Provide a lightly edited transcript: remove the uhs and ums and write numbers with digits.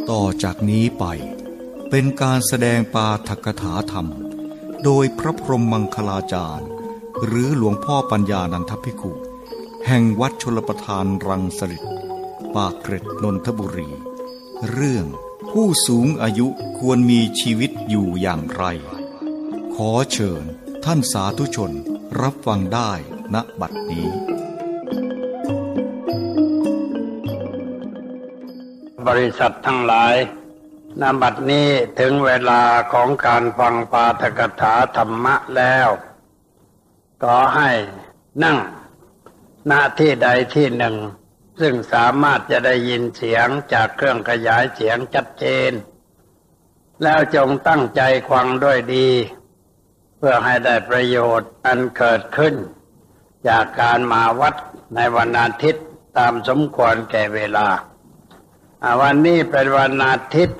ต่อจากนี้ไปเป็นการแสดงปาฐกถาธรรมโดยพระพรหมมังคลาจารย์หรือหลวงพ่อปัญญานันทภิกขุแห่งวัดชลประทานรังสฤษฎ์ปากเกร็ดนนทบุรีเรื่องผู้สูงอายุควรมีชีวิตอยู่อย่างไรขอเชิญท่านสาธุชนรับฟังได้ณบัดนี้บริษัททั้งหลายณบัดนี้ถึงเวลาของการฟังปาฐกถาธรรมะแล้วก็ให้นั่งณที่ใดที่หนึ่งซึ่งสามารถจะได้ยินเสียงจากเครื่องขยายเสียงชัดเจนแล้วจงตั้งใจฟังด้วยดีเพื่อให้ได้ประโยชน์อันเกิดขึ้นจากการมาวัดในวันอาทิตย์ตามสมควรแก่เวลาวันนี้เป็นวันอาทิตย์